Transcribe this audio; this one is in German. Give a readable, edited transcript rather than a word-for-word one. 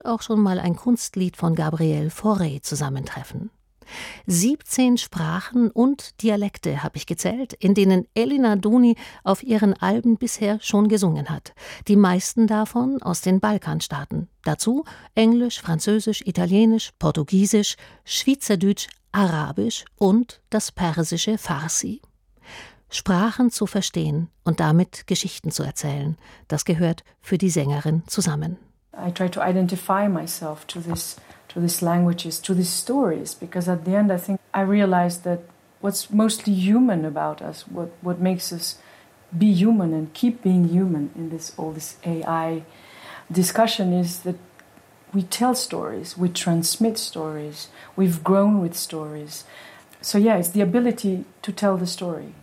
auch schon mal ein Kunstlied von Gabriel Fauré zusammentreffen. 17 Sprachen und Dialekte habe ich gezählt, in denen Elina Doni auf ihren Alben bisher schon gesungen hat. Die meisten davon aus den Balkanstaaten. Dazu Englisch, Französisch, Italienisch, Portugiesisch, Schweizerdeutsch, Arabisch und das persische Farsi. Sprachen zu verstehen und damit Geschichten zu erzählen, das gehört für die Sängerin zusammen. I try to identify myself to these languages, to these stories, because at the end I think I realized that what's mostly human about us, what makes us be human and keep being human in all this AI discussion is that we tell stories, we transmit stories, we've grown with stories. So yeah, it's the ability to tell the story.